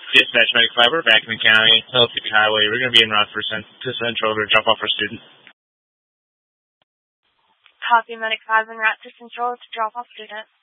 Dispatch Medic Fiber, back in the county, Hillside Highway. We're going to be en route to Central to drop off our student. Copy, Medic 5 en route to Central to drop off student.